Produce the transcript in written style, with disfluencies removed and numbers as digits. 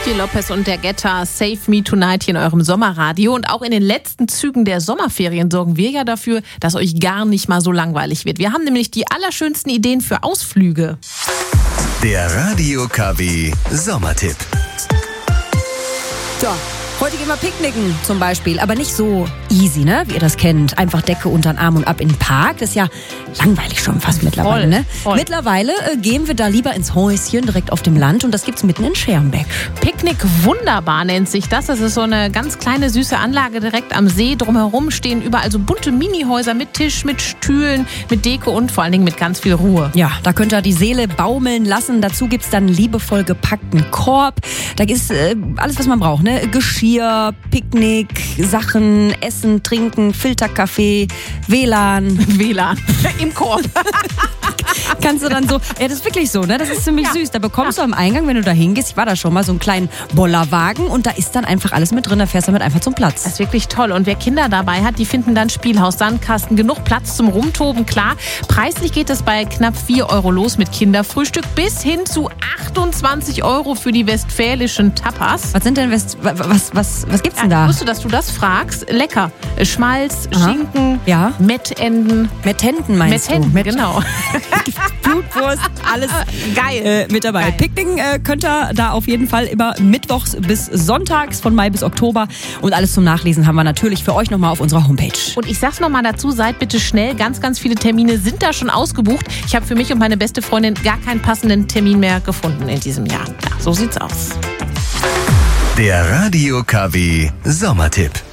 Jennifer Lopez und der Getter Save Me Tonight hier in eurem Sommerradio. Und auch in den letzten Zügen der Sommerferien sorgen wir ja dafür, dass euch gar nicht mal so langweilig wird. Wir haben nämlich die allerschönsten Ideen für Ausflüge. Der Radio KW Sommertipp. So, heute gehen wir picknicken zum Beispiel, aber nicht so easy, ne? Wie ihr das kennt. Einfach Decke unter den Arm und ab in den Park. Das ist ja langweilig schon fast mittlerweile, ne? Voll. Mittlerweile gehen wir da lieber ins Häuschen direkt auf dem Land und das gibt's mitten in Schermbeck. Picknick wunderbar nennt sich das. Das ist so eine ganz kleine, süße Anlage direkt am See. Drumherum stehen überall so bunte Minihäuser mit Tisch, mit Stühlen, mit Deko und vor allen Dingen mit ganz viel Ruhe. Ja, da könnt ihr die Seele baumeln lassen. Dazu gibt's dann liebevoll gepackten Korb. Da ist alles, was man braucht, ne? Geschirr, Picknick, Sachen, Essen, Trinken, Filterkaffee, WLAN. WLAN im Korb. Kannst du dann so, ja, das ist wirklich so, ne? Das ist ziemlich süß. Da bekommst du am Eingang, wenn du da hingehst, ich war da schon mal, so einen kleinen Bollerwagen und da ist dann einfach alles mit drin, da fährst du damit einfach zum Platz. Das ist wirklich toll. Und wer Kinder dabei hat, die finden dann Spielhaus, Sandkasten, genug Platz zum Rumtoben, klar. Preislich geht es bei knapp 4 € los mit Kinderfrühstück bis hin zu 28 € für die westfälischen Tapas. Was sind denn, was gibt's denn da? Wusstest du, dass du das fragst? Lecker. Schmalz, Aha. Schinken, Ja. Mettenden. Mettenten meinst du? Genau. Blutwurst, alles Geil. mit dabei. Geil. Picknicken könnt ihr da auf jeden Fall immer mittwochs bis sonntags von Mai bis Oktober. Und alles zum Nachlesen haben wir natürlich für euch nochmal auf unserer Homepage. Und ich sag's nochmal dazu, seid bitte schnell. Ganz, ganz viele Termine sind da schon ausgebucht. Ich habe für mich und meine beste Freundin gar keinen passenden Termin mehr gefunden in diesem Jahr. Ja, so sieht's aus. Der Radio KW Sommertipp.